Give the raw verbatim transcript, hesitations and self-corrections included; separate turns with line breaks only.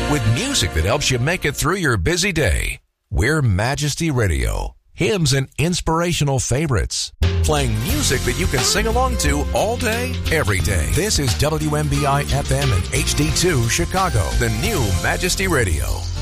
with music that helps you make it through your busy day. We're Majesty Radio. Hymns and inspirational favorites. Playing music that you can sing along to all day, every day. This is W M B I F M and H D two Chicago, the new Majesty Radio.